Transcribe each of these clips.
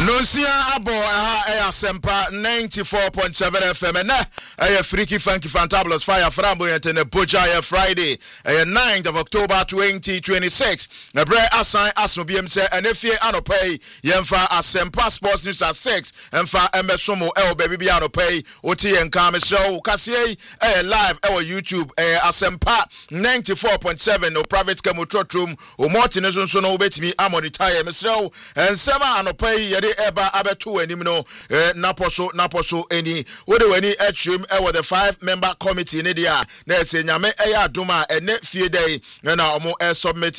Nonsia abo Asempa 94.7 FM and a freaky funky fantabulous fire frambo and a Bojaya Friday 9th of October 2026. A bread assign Asmobium say and if you anopay Yemfa Asempa Sports News at 6 and fa Emesomo El Baby Anopay Oti and Kame Show Cassie live our YouTube Asempa 94.7 no private camotro room or Martinez on no bet me amonitaya Mesro and Sama Anopay Eba abetu enimno naposo eni wode wani atrim ewo the 5-member committee ne dia na ese nyame eya adoma ene fie day na omo submit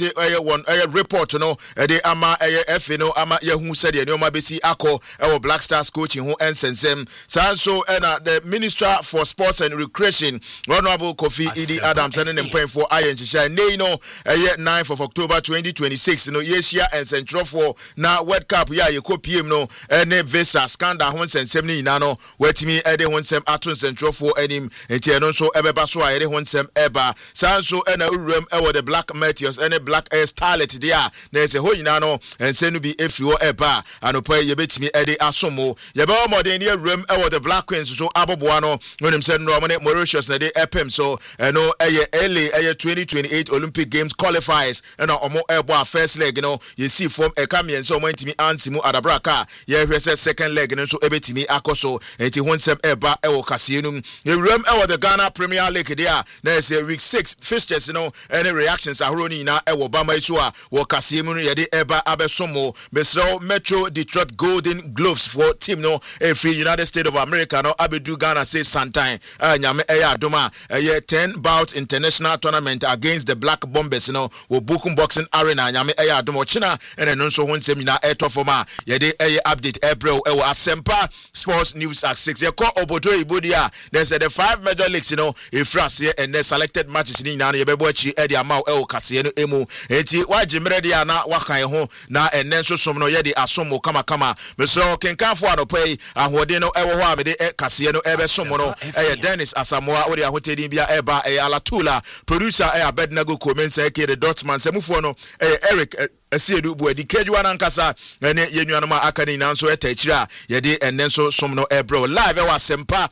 report no de ama efe no ama yehu sede ne oma besi akọ ewo Black Stars coaching ho ensensem sanso na the Minister for Sports and Recreation Honorable Kofi Idi Adams and the for iron shisha nei no 9th of October 2026 no yesia ensentro for na World Cup ya yekopi no ene visa scandal ho nsensem ni nyina no watimi ede ho nsem ato nsentro enim enti eno so ebeba so ayede ho nsem eba sanso ena uruem ewo the Black Meteors ene Black Starlet dia na ese ho nyina no ensenu bi efiwo eba anopa yebetimi ede asomo yebe omode ne uruem ewo the Black Queens so aboboa no wonim se no mo ne Mauritius na de epem so eno eye early 2028 Olympic Games qualifiers ena omo ebo first leg no yesi form ekamien so mo ntimi ansimu adabraka ye hwese second leg nso ebetimi akoso enti honsem eba ewo kasienum ewuram ewo the Ghana Premier League dia na ese week 6 fixtures no any reactions ahoro ni na ewo bama iso a wo kasiemu no ye de eba abesomo Mesro Metro Detroit Golden Gloves for team no free United States of America no abedu Ghana say Santine nyame eya adoma 10 bout international tournament against the Black Bombers no wo Bukum Boxing Arena nyame eya adoma china ene no so honsem na etofoma ye de update April ewo Asempa Sports News at 6 ye call obodo ibodia there's the 5 major leagues you know ifras here and the selected matches ni na ye bebo achi e de ama ewo kase no emu enti wagimre de na wakan ho na enne so som no ye de asomo kama meso kenkanfo anopai ahode no ewo ho amede kase no ebe somo no Dennis Asamoah odi ahotedin bia eba Alatula producer Abednego Comensa ke the Dortmund semufo no Eric Asiedu buadi kejwa nankasa ene yenuano ma akani na nso etachira ye de enne nso som no ebro live wa Asempa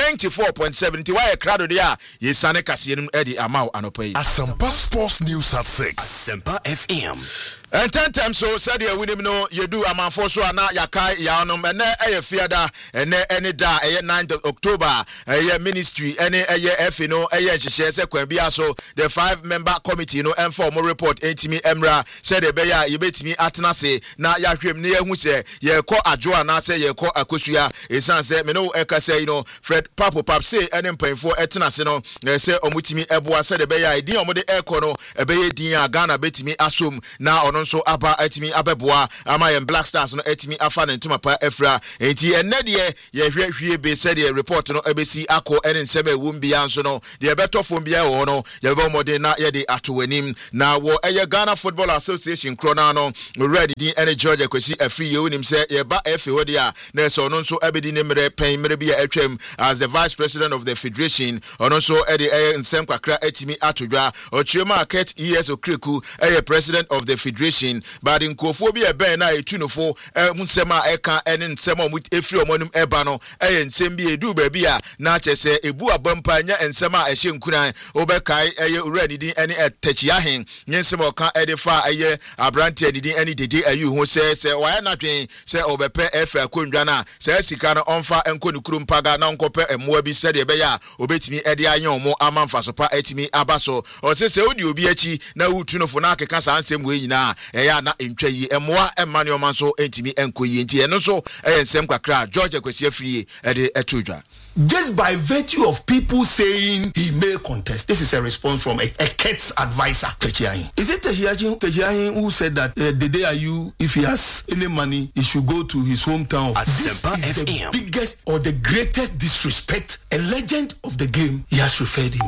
94.7 why crowd dia ye sane kasienum edi amaw anopai Asempa Sports News at 6 Asempa FM and 10 times so said you win no you do amanfo so na yakai yanom ene fiada ene any da 9th of October ministry ene efe no nhihye se kwan bia so the 5-member committee no inform report entimi emra said ya yebetimi atenase na yahwem ne yehu se ye ko adwo na se ye ko akosua esanse me no ekase you know Fred Papo Pap say ene mpanfo etenase no se omutimi eboa se de be ya edin omode eko no ebeye din a Ghana betimi asom na ono nso aba etimi abeboa ama ye Black Stars no etimi afa ne ntuma pa efra enti enne de ye hwehwie be se de report no ebesi akọ ene nseme ewum bia nso no de ebetofo bia wo no ye be omode na ye de atowanim na wo eye Ghana Football Association Krona no ready din ene Georgia kwesi afri ye wonim se ye ba efe hodi a na so no nso abedi ne mere pen mere bia atwam as the vice president of the federation ono nso ede nsem kwakra etimi atodwa ochiema Market ES Okreku president of the federation but in kofo bia ben na etunofo nsem a eka ene nsem a efri omonum eba no nsem bia edu ba bia na chese ebu abampa nya nsem a ehye nkuran obekai ready din ene etachiahen nyensem oka ede fa Abranti and any day ayu who says why not say obepe efe akondwa na say sika no onfa enko ne kurum paga na nkope emwa bi said ebeya obetimi ede anyon mo amamfa so pa etimi abaso o say odi obi achi na wutunofo na akeka sa ansem we nyina eya na entwa yi emwa emane o manso etimi enko yi enti eno so ensem kwakra George Kwesi Afrie ede etudwa just by virtue of people saying he may contest. This is a response from a Kets advisor. Is it Tehiahin who said that the day are you, if he has any money, he should go to his hometown? This is the biggest or the greatest disrespect a legend of the game he has referred him to.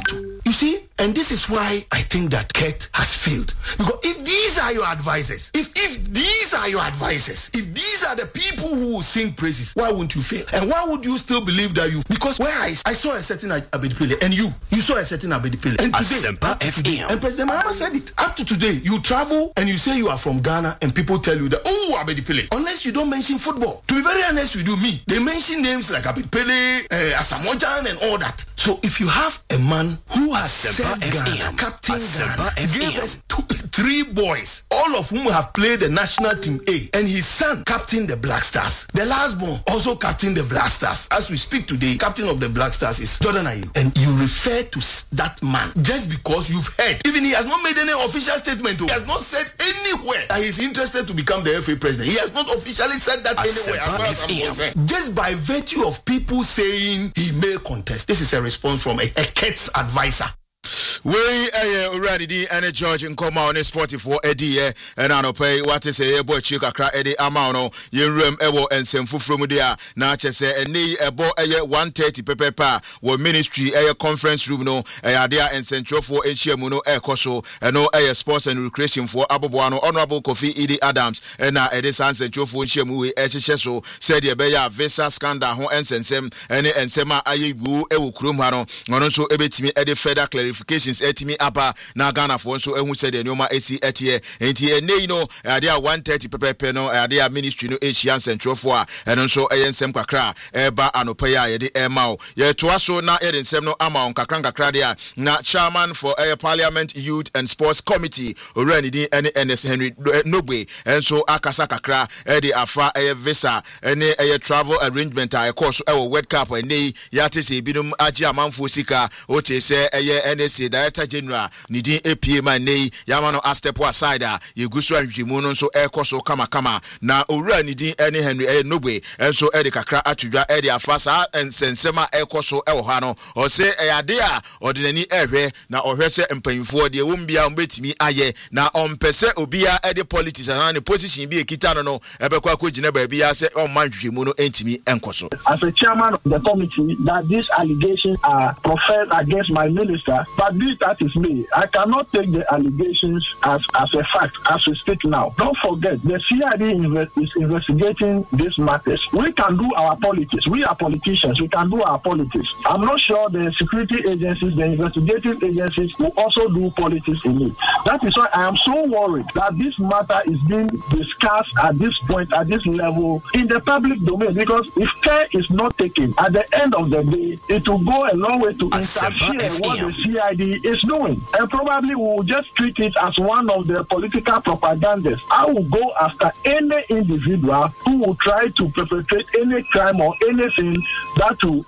You see, and this is why I think that Kurt has failed. Because if these are your advisors, if these are your advisors, if these are the people who will sing praises, why won't you fail? And why would you still believe that you? Because where I saw a certain Abedi-Pele, and you saw a certain Abedi-Pele, and today, and President Mahama said it. Up to today, you travel and you say you are from Ghana, and people tell you that, oh, Abedi-Pele, unless you don't mention football. To be very honest with you, they mention names like Abedi-Pele, Asamoah Gyan, and all that. So if you have a man who has served Ghana, captain Ghana, gave us 3 boys, all of whom have played the national team A, and his son captain the Black Stars. The last born also captain the Black Stars. As we speak today, captain of the Black Stars is Jordan Ayew. And you refer to that man just because you've heard. Even he has not made any official statement. He has not said anywhere that he's interested to become the FA president. He has not officially said that anywhere as far as I'm concerned. Just by virtue of people saying he may contest. This is a response from a Kurt's advisor. We already any judge in come on Spotify Eddie and I pay what is a boy chika cry Eddie Amano yin room ewo and semfu from there na chese eni ebo 130 pepepa wo ministry conference room no there and central for enchiamu no ekoso no sports and recreation for Aboboano Honorable Kofi Idi Adams and na edisa central for enchiamu we so said the beya visa scandal ho ensensem ene ensema ayebu ewu krum hano ono so ebetimi ede further clarification etimi apa na Ghana for so ehu said the nyoma esi etie enti ene no there 130 pepepe no there ministry no Asian central for and so ensem kakra eba anopa ya ye de emao ye toa so na ye nsem no ama kakra dia na chairman for Parliament Youth and Sports Committee already din ene NS Henry Nogbe and so akasa kakra de afa visa ene travel arrangement a course World Cup ene yate se binum agi amanfo sika o che se NSA Director General nidin APA man nei yamano a step aside ye gusu anhwemu no so ekoso kama na owura nidin ene Henry Nogbe enso de kakra atudwa de afasa ensensema ekoso ewo ha no o se ade a ordinary ehwe na ohwe se empanyimfo de wombia mbetimi aye na ompese obia de politics and the position bi ekita no ebekwa kogina ba bia se o manhwemu no entimi enkoso. As a chairman of the committee, that these allegations are professed against my minister, but that is me. I cannot take the allegations as a fact as we speak now. Don't forget, the CID is investigating these matters. We can do our politics. We are politicians. We can do our politics. I'm not sure the security agencies, the investigative agencies will also do politics in it. That is why I am so worried that this matter is being discussed at this point, at this level, in the public domain, because if care is not taken, at the end of the day, it will go a long way to interfere what the CID is doing. And probably we will just treat it as one of the political propagandas. I will go after any individual who will try to perpetrate any crime or anything that will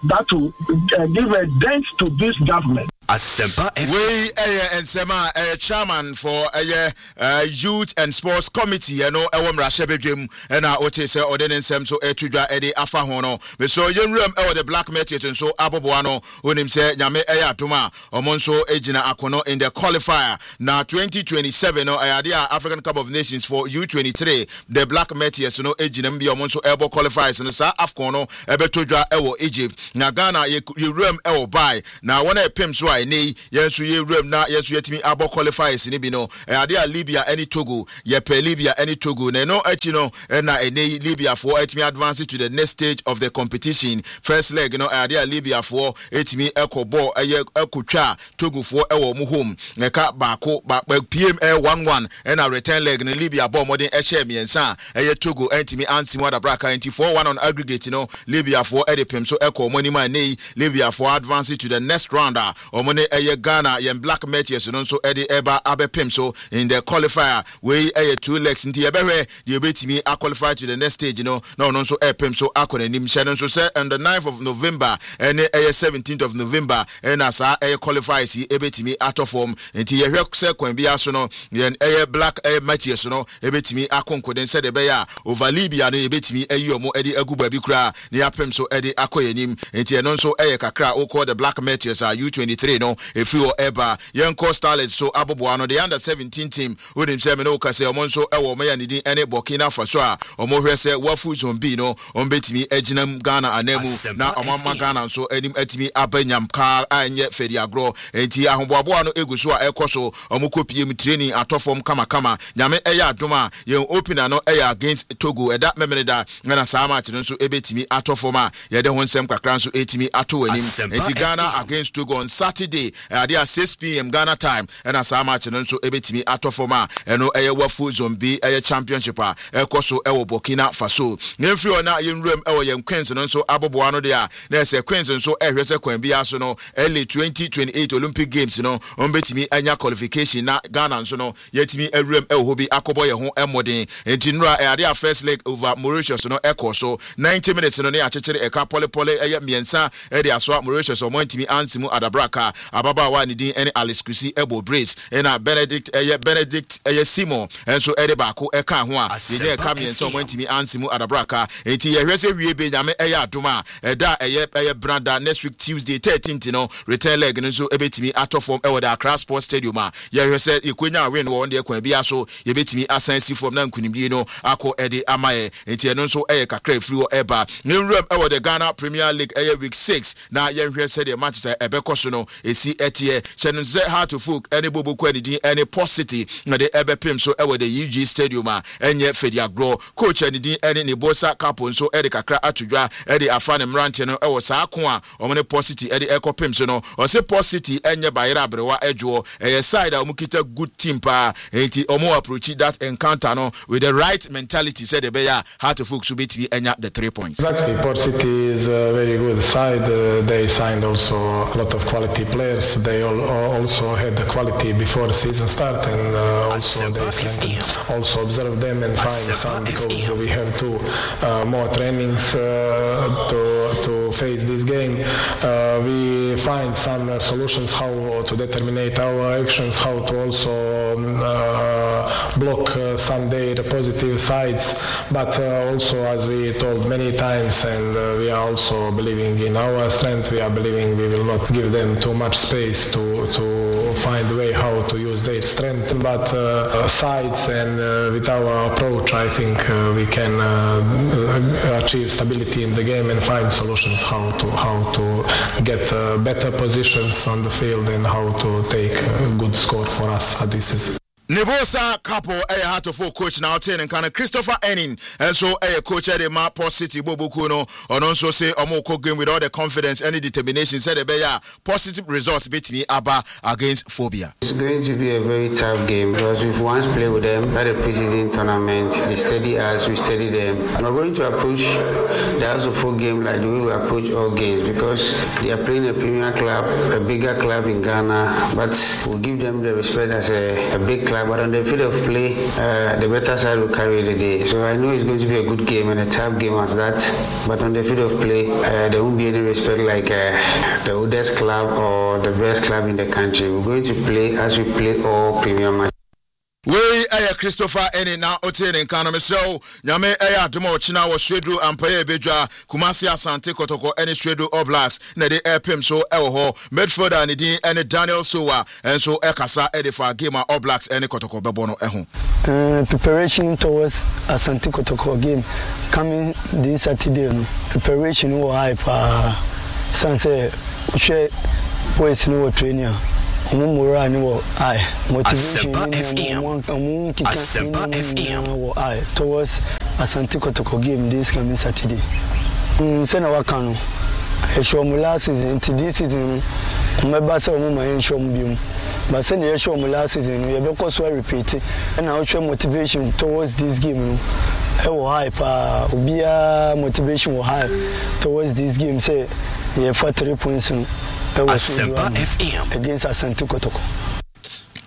give a dent to this government. We ensema chairman for Youth and Sports Committee no ewom rahebedwem na ote se ordinance so etudwa ede afa ho no me so yenwem the Black Meteors so aboboa no onim se nyame adoma omonso ejina akono in the qualifier na 2027 no ayade African Cup of Nations for U23 the Black Meteors no ejina mbi omonso ebo qualifiers no sa afcon no ebetodwa ewo Egypt na Ghana yewem ewo bai na wona epem so nei yensu ye rem na yensu yetimi abo qualifiers ni bi no ade Libya any Togo ye pe Libya any Togo na no achi no na ene Libya for etimi advance to the next stage of the competition first leg no ade Libya for etimi ekobo ekotwa Togo for ewo mu home neka baako PM 11 na return leg no Libya bo modern ehye miensa Togo etimi ansim wada braka 4-1 on aggregate no Libya for edepem so eko money man nei Libya for advance to the next round omone Ghana yen Black Meteors no so ede eba abepem so in the qualifier we 2 legs nti ebehwe the betimi a qualify to the next stage no so epem so akona nim hye so say on the 9th of November and 17th of November and as qualify si ebetimi out of form nti yehwe se kwan bia so no yen Black Meteors no ebetimi akonkoden se de beya over Libya no ebetimi ayomo ede aguba bi kura ne apem so ede akoyanim nti no so kakra o call the Black Meteors are U23 3 no if you eba yenko starlet so aboboano the under 17 team wodim say me no kase omo nso ewo me ya nidi ene Burkina Faso a omo hwe se wafu zombi no ombetimi aginam Ghana anemu na omo Ghana nso enim atimi abanyam ka anye fedi agro enti ahomboabo no eguso a ekoso omo kopiem training atofom kama nyame eya adoma yen opener no eya against Togo eda memeneda na saa match nso ebetimi atofom a yede ho nsem kakra nso etimi ato anim enti Ghana against Togo on Saturday at 6 p.m. Ghana time and saa match nso ebetimi atofom a eno eye wafu zombi eye championship a ekoso ewo Burkina Faso nemfri ona yenwuram ewo yen Queens nso aboboa no de a na ese Queens nso ehwese kwan bia so no early 2028 Olympic Games no ombetimi anya qualification na Ghana nso no yetimi ewuram ewo hobi akobo ye ho emodin enti nura ade a first leg over Mauritius no ekoso 90 minutes no ne achechere eka pole eye miensa ede aso Mauritius omontimi ansimu adabraka ababa wa ni din ene Alice Kusi ebo brace ena Benedict eye Simon enso ede baako eka ho a ye eka miensa omontimi ansimu adabraka enti ye hwese wie be nyame eye adoma eda eye branda next week Tuesday 13th no return leg nso ebetimi atofom ewo da Accra Sports Stadium a ye hwese ikonya win wo de kwa bia so ye betimi asansi form na nkunimdie no akọ ede amaye enti eno nso eye kakra free eba nwuram ewo the Ghana Premier League eye week 6 na ye hwese de Manchester ebekoso no esi etie chenze hard to folk any bobo kwani din any City na de ebepim so ewo the UG Stadium a enye fedi agro coach ani din any ne bosa capo so ede kakra atudwa ede afane mrante no ewo saa ko a omne City ede ekopim so no o se City enye bayira abrewa edwo eye side a omukita good team pa enti omo approach that encounter no with the right mentality said the beya hard to folk so betwi enya the 3 points. Exactly, Port City is a very good side. They signed also a lot of quality players. They also had the quality before the season start, and also they also observe them and find some, because we have to more trainings to face this game. We find some solutions how to determine our actions, how to also block someday the positive sides, but also, as we told many times, and we are also believing in our strength, we are believing we will not give them too much space to find a way how to use their strength, but sides and with our approach, I think we can achieve stability in the game and find solutions how to get better positions on the field and how to take a good score for us at this season. Nibosa couple had to full coach now ten and kind of Christopher Enning and so coach at the map Port City Bobukuno and also say Omoko game with all the confidence and determination said a positive results beat me Abba against Phobia. It's going to be a very tough game because we've once played with them at a preseason tournament. They study us, we study them. We're going to approach the House of Folk game like the way we approach all games, because they are playing a premier club, a bigger club in Ghana, but we'll give them the respect as a big club. But on the field of play, the better side will carry the day. So I know it's going to be a good game and a tough game as that. But on the field of play, there won't be any respect like the oldest club or the best club in the country. We're going to play as we play all premier matches. We Christopher Enning na oten economy so nyame adoma ochina wo Swedru Ampaye Bedwa Kumasi Asante Kotoko any Swedru All Blacks na de airpim so ho midfielder ni din any Daniel Sowa and so ekasa for game All Blacks any Kotoko bebo no eho. Preparation towards Asante Kotoko game coming this Saturday. Preparation wo hype sanse we boys no training. Mumura ni wo motivation towards Asante Kotoko game this coming Saturday. Say na wakano e show mu last season to this season remember say mu ma show mu biom but say na show mu last season we be cause repeat and now show motivation towards this game no e wo hype obia motivation wo high towards this game say for 3 points Asempa FM against Asante Kotoko.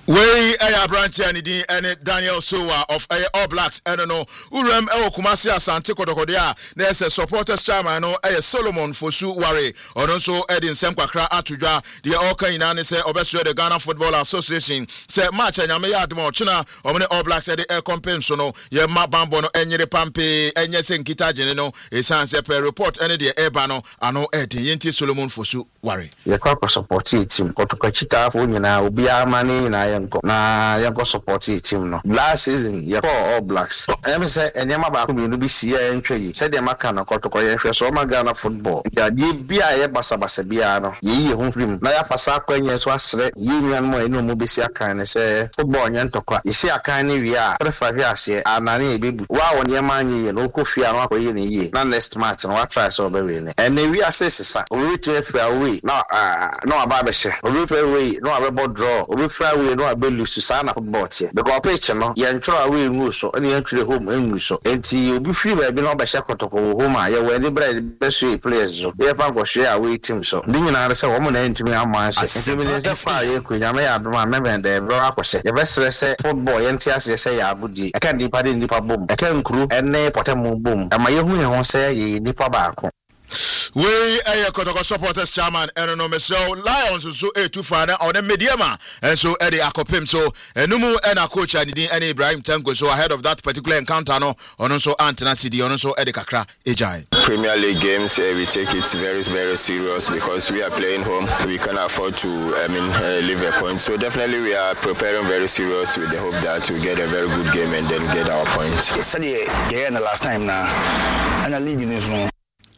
Way a branch and Daniel Sowa of All Blacks and no Urem El Kumasi Asante Kodokodia. There's a supporters chairman no Solomon Fosu Ware or also Edin Semkwakra Atuja the Oka Inani say Obeswe the Ghana Football Association say match and Yameya Dmo China or many All Blacks at the air compenso ye ma bambo no enye pampe enye senkita jeneno esanse per report any the ebano ano Edin Yenti Solomon Fosu Ware. Ye kwa support team Kotokachita fo nyina obi amane na yanko support team no last season ye All Blacks em say enyama ba ko bi si ye ntwe yi say dem aka na kotoko ye hwe so ma Ghana football ya di bia ye basabasa bia no ye ho film na ya fasa akwanyen so asre ye nwan mo eno mo besi aka ne say football nya ntokwa isi aka ne wi a prefer wi ase anane ebebu wa won ye manye ye no ko fia no akoye ne ye na next match no wa try so be we ne ene wi ase sisa o wi to fia we no aba be she o wi fia we no aba draw o wi fia we no aba lose sana football tie because pitch no ye ntro away ngu so ene ye ntre home ngu so enti obi free ba bi no ba shakotoko home a ye we ni bread be so players so ye fan go share away team so ndi nyina re se wo mo na ntumi amanse enti me ze fa ye kunya me ya do ma me de bro akose ye be sere se football ye ntia se ya abudi e kan nipa de nipa bom e kan nkuru ene potemu bom ama ye hu ye ho se ye nipa ba ko. We a Kotoko supporters chairman and no Mr. Lions so a two father or the mediama and so Eddie Akopim so Numu and a coach and any Ibrahim Tango so ahead of that particular encounter no on also Antona City on also Eddie Kakra Ejai. Premier League games we take it very serious because we are playing home. We can afford to leave a point. So definitely we are preparing very serious with the hope that we get a very good game and then get our points. Yesterday, the last time now, and a league in this room.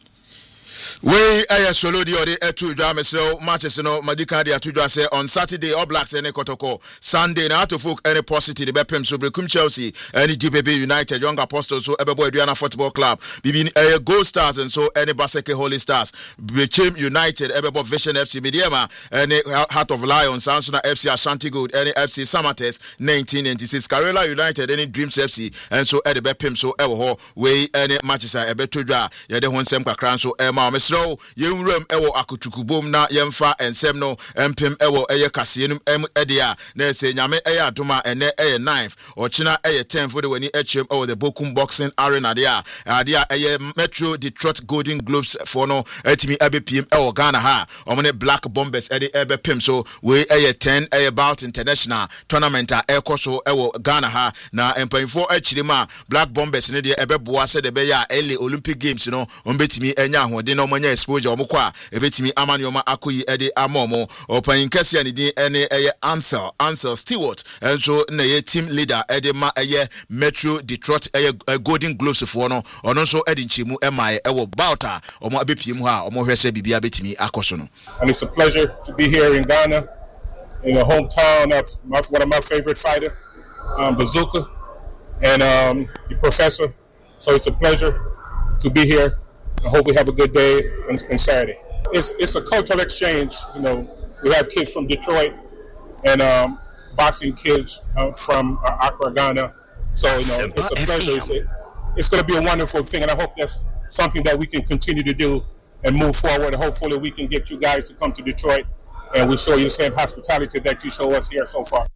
We a solo di ode etu dwa mesel matches no madika dia to dwa say on Saturday All Blacks ene Kotoko Sunday na to folk any positive be pem so brekum Chelsea any DPB United Young Apostles so ebebo Aduana Football Club bibi Gold Stars and so any Baseke Holy Stars Brechim United ebebo Vision FC Mediama any Heart of Lions Ansuna FC Ashanti Gold any FC Samates 1996 Karela United any Dreams FC and so ede be pem so ewo ho we any matches a ebeto dwa ye de honsem kakran so ma so yewrem ewo akutukubom na yemfa ensem no empem ewo eye kaseenum edia na ese nyame eye adoma ene eye 9 ochina eye 10 for the wani echem ewo the Bokum Boxing Arena dia eye Metro Detroit Golden Globes for no etimi ebepiem ewo Ghana ha omne Black Bombers ede ebepem so we eye 10 eye bout international tournament a ekoso ewo Ghana ha na empanfo achirima Black Bombers ne de ebeboa se de be ya early Olympic Games no ombetimi enya ahode no manya exposure omukwa ebetimi amanioma akoyi ede amomo opan kese ani din ene eye Ansel Stewart enso na ye team leader ede ma eye Metro Detroit eye Golden Globes for no ono nso ede nchimu emae ewo bauta omo abepiem ha omo hwese bibia betimi akoso no. And it's a pleasure to be here in Ghana, in the hometown of one of my favorite fighters, Bazooka, and the professor. So it's a pleasure to be here. I hope we have a good day on Saturday. It's a cultural exchange. You know, we have kids from Detroit and boxing kids from Accra, Ghana. So, you know, it's a pleasure. It's going to be a wonderful thing, and I hope that's something that we can continue to do and move forward. Hopefully we can get you guys to come to Detroit and we show you the same hospitality that you show us here so far.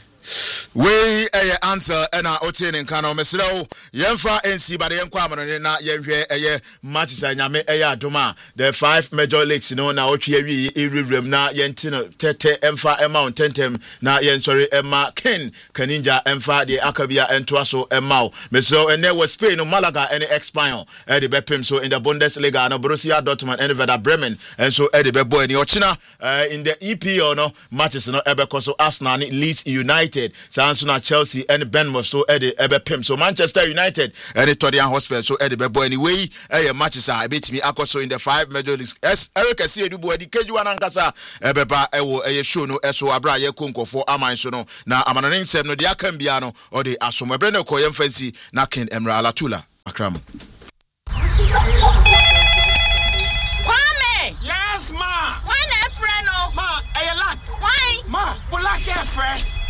We answer and our otin in Kano Mesro, Yenfa NC, but the Yanquamana na Yenhwe matches and Yame Doma, the 5 major leagues, you know, now Chieri, Irium, na Yentino, Tete, Emfa, Emma, Tentem, na Yensori, Emma, Ken, Kaninja, Emfa, the Akabia, and Tuaso, Emma, Meso, and there was Spain, Malaga, and Expire, Eddie Bepim, so in the Bundesliga, and Borussia Dortmund, and Werder Bremen, and so Eddie Bebo and Yochina, in the EPO, no matches, no Ebekoso, Arsenal, Leeds United. Sansuna Chelsea and Bournemouth so Eddie Ebepim so Manchester United and Tottenham Hotspur so Eddie Bebo anyway matches are beat me akoso in the 5 major leagues Eric Asiedu Edi Kejuan Ankasa Ebeba ewo show no eso abra ye konko for aman so no na amananin nsem no de akambia no or the asomebre no koyem fancy na Ken Emra Alatula Akram. Kwame! Yes, ma! Why na friend no? Ma, I like. Why? Ma, Bulak friend.